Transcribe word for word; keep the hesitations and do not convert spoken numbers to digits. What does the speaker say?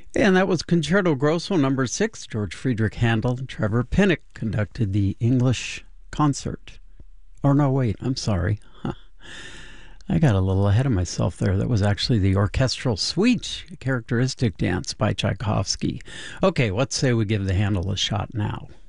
And that was Concerto Grosso number six. George Friedrich Handel and Trevor Pinnock conducted the English concert. Or no, wait, I'm sorry. Huh. I got a little ahead of myself there. That was actually the orchestral suite, a characteristic dance by Tchaikovsky. Okay, let's say we give the Handel a shot now.